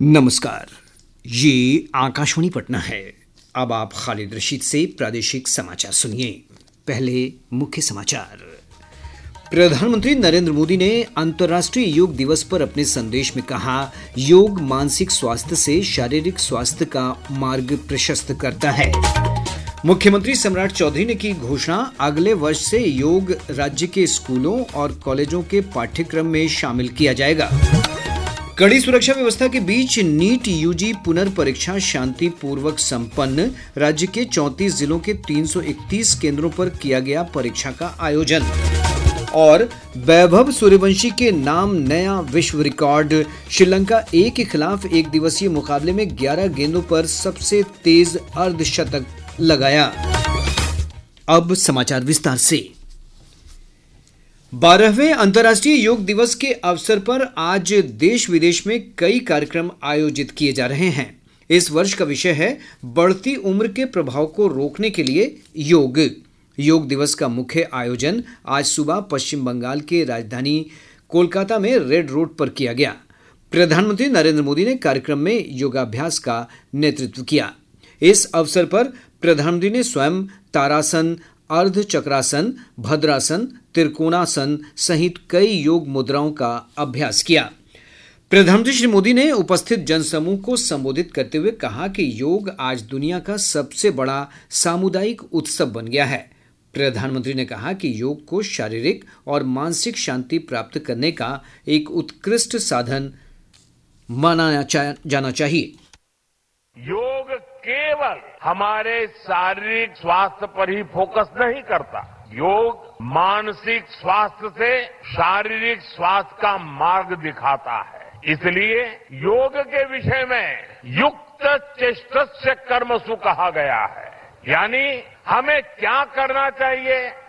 नमस्कार। ये आकाशवाणी पटना है। अब आप खालिद रशीद से प्रादेशिक समाचार सुनिए। पहले मुख्य समाचार। प्रधानमंत्री नरेंद्र मोदी ने अंतर्राष्ट्रीय योग दिवस पर अपने संदेश में कहा, योग मानसिक स्वास्थ्य से शारीरिक स्वास्थ्य का मार्ग प्रशस्त करता है। मुख्यमंत्री सम्राट चौधरी ने की घोषणा, अगले वर्ष से योग राज्य के स्कूलों और कॉलेजों के पाठ्यक्रम में शामिल किया जाएगा। कड़ी सुरक्षा व्यवस्था के बीच नीट यूजी पुनर्परीक्षा शांतिपूर्वक संपन्न। राज्य के 34 जिलों के 331 केंद्रों पर किया गया परीक्षा का आयोजन। और वैभव सूर्यवंशी के नाम नया विश्व रिकॉर्ड। श्रीलंका ए के खिलाफ एक दिवसीय मुकाबले में 11 गेंदों पर सबसे तेज अर्धशतक लगाया। अब समाचार विस्तार से। 12वें अंतर्राष्ट्रीय योग दिवस के अवसर पर आज देश विदेश में कई कार्यक्रम आयोजित किए जा रहे हैं। इस वर्ष का विषय है बढ़ती उम्र के प्रभाव को रोकने के लिए योग। योग दिवस का मुख्य आयोजन आज सुबह पश्चिम बंगाल के राजधानी कोलकाता में रेड रोड पर किया गया। प्रधानमंत्री नरेंद्र मोदी ने कार्यक्रम में योगाभ्यास का नेतृत्व किया। इस अवसर पर प्रधानमंत्री ने स्वयं तारासन, अर्ध चक्रासन, भद्रासन, त्रिकोणासन सहित कई योग मुद्राओं का अभ्यास किया। प्रधानमंत्री श्री मोदी ने उपस्थित जनसमूह को संबोधित करते हुए कहा कि योग आज दुनिया का सबसे बड़ा सामुदायिक उत्सव बन गया है। प्रधानमंत्री ने कहा कि योग को शारीरिक और मानसिक शांति प्राप्त करने का एक उत्कृष्ट साधन माना जाना चाहिए। योग केवल हमारे शारीरिक स्वास्थ्य पर ही फोकस नहीं करता। योग मानसिक स्वास्थ्य से शारीरिक स्वास्थ्य का मार्ग दिखाता है। इसलिए योग के विषय में युक्त चेष्टस्य कर्मसु कहा गया है। यानी हमें क्या करना चाहिए,